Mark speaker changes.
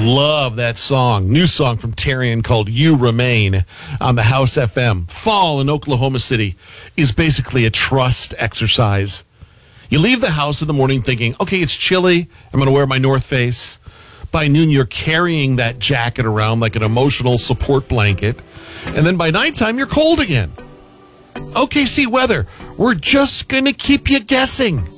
Speaker 1: Love that song. New song from Tarian called You Remain on the House FM. Fall in Oklahoma City is basically a trust exercise. You leave the house in the morning thinking, okay, it's chilly. I'm going to wear my North Face. By noon, you're carrying that jacket around like an emotional support blanket. And then by nighttime, you're cold again. OKC weather. We're just going to keep you guessing.